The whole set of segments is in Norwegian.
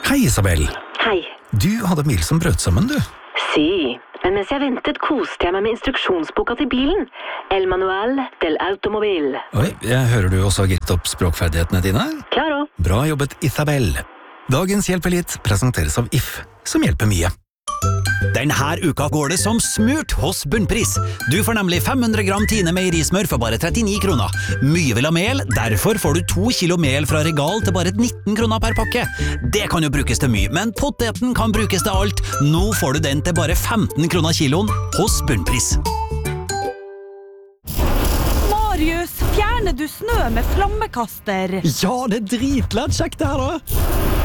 Hei, Isabel. Hei. Du hadde mil som brøt sammen, du. Si, men mens jeg ventet koste jeg meg med instruksjonsboka til bilen. El Manual del Automobil. Oi, jeg hører du også har gitt opp språkferdighetene dine. Klaro. Bra jobbet, Isabel. Dagens Hjelp litt presenteres av If, som hjelper mye. Denne uka går det som smurt hos Bunnpris. Du får nemlig 500 gram Tine meierismør for bare 39 kroner. Mye vil ha mel, derfor får du 2 kilo mel fra Regal til bare 19 kroner per pakke. Det kan jo brukes til mye, men poteten kan brukes til alt. Nå får du den til bare 15 kroner kiloen hos Bunnpris. Marius, fjerner du snø med flammekaster? Ja, det dritlett kjekt det her da.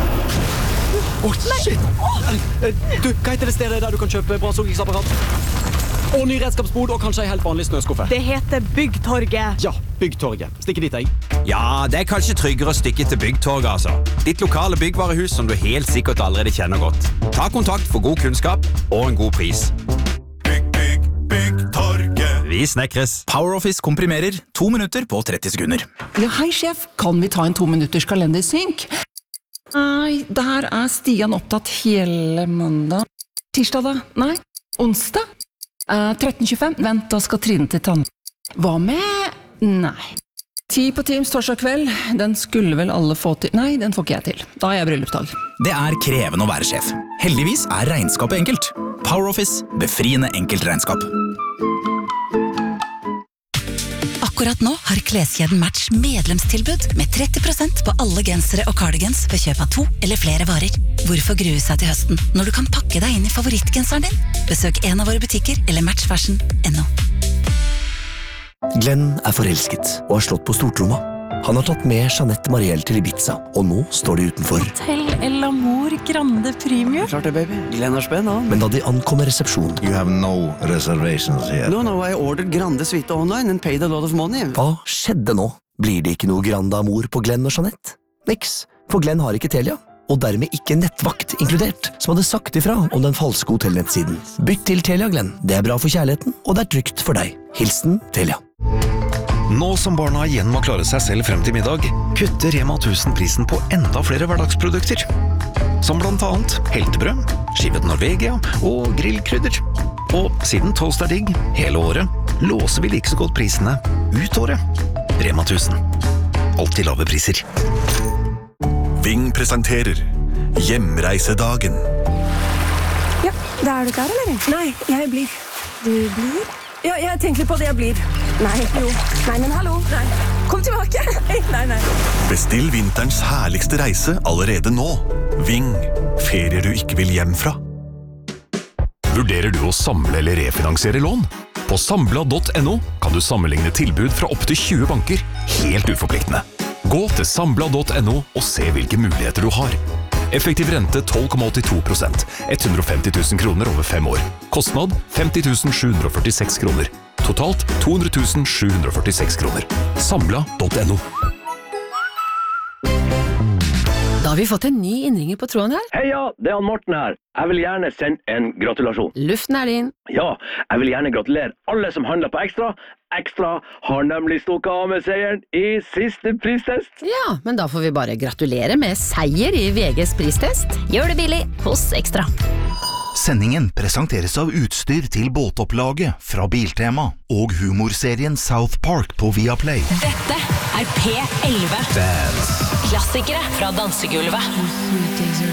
Shit! Du, hva heter det stedet der du kan kjøpe brannslukningsapparat? Og ny redskapsbod og kanskje en helt vanlig snøskuffe. Det heter Byggtorget. Ja, Byggtorget. Stikker dit, jeg. Ja, det er kanskje tryggere å stikke til Byggtorget, altså. Ditt lokale byggvarehus som du helt sikkert allerede kjenner godt. Ta kontakt for god kunnskap og en god pris. Byggtorget. Vi snekres. PowerOffice komprimerer 2 minutter på 30 sekunder. Ja, hei sjef, kan vi ta en 2 minutters kalendersynk? Nei, der er Stian opptatt hele mandag. Tirsdag da? Nei. Onsdag? 13.25? Vent, da skal Trine til tann. Hva med? Nei. 10 på Teams torsdag kveld. Den skulle vel alle få til. Nei, den får ikke jeg til. Da har jeg bryllupsdag. Det er krevende å være sjef. Heldigvis er regnskapet enkelt. PowerOffice, befriende enkelt regnskap. Akkurat nå har kleskjeden Match medlemstilbud med 30% på alle gensere og cardigans ved kjøp av 2 eller flere varer. Hvorfor grue seg til høsten når du kan pakke deg inn i favorittgenseren din? Besøk en av våre butikker eller matchfashion.no. Glenn er forelsket og har slått på stortromma. Han har tatt med Jeanette Marielle til Ibiza, og nå står de utenfor. Hotel El Amor Grande Premium. Klart det, baby. Glenn har spenn, han. Men da de ankommer resepsjonen... You have no reservations here. No, I ordered Grande Suite online and paid a lot of money. Hva skjedde nå? Blir det ikke noe Grande Amor på Glenn og Jeanette? Niks, for Glenn har ikke Telia. Og dermed ikke nettvakt inkludert, som hadde sagt ifra om den falske hotellnettsiden. Bytt til Telia, Glenn. Det er bra for kjærligheten, og det er trygt for deg. Hilsen Telia. Nå som barna igjen må klare seg selv frem til middag, kutter Rema 1000 prisen på enda flere hverdagsprodukter. Som blant annet heltebrød, skivet Norvegia og grillkrydder. Og siden toast er digg hele året, låser vi like så godt prisene ut året. Rema 1000. Alltid lave priser. Ving presenterer Hjemreisedagen. Ja, da er du klar, eller? Nei, jeg blir. Du blir? Ja, jeg tenker på det jeg blir. Nei, jo. Nei, men hallo. Nei. Kom tilbake. Nei. Bestill vinterens herligste reise allerede nå. Ving. Ferier du ikke vil hjem fra. Vurderer du å samle eller refinansiere lån? På Sambla.no kan du sammenligne tilbud fra opp til 20 banker, helt uforpliktende. Gå til Sambla.no og se hvilke muligheter du har. Effektiv rente 12,82%, 150 000 kroner over 5 år. Kostnad 50 746 kroner. Totalt 200 746 kroner. Sambla.no. Da har vi fått en ny innringer på tråden her. Heia, det er han Morten her. Jeg vil gjerne sende en gratulasjon. Luften er din. Ja, jeg vil gjerne gratulere alle som handler på Ekstra. Ekstra har nemlig stukket av med seieren i siste pristest. Ja, men da får vi bare gratulere med seier i VGs pristest. Gjør det billig hos Ekstra. Sendingen presenteres av utstyr til båtopplaget fra Biltema og humorserien South Park på Viaplay. Dette er P11. Klassikere fra dansegulvet.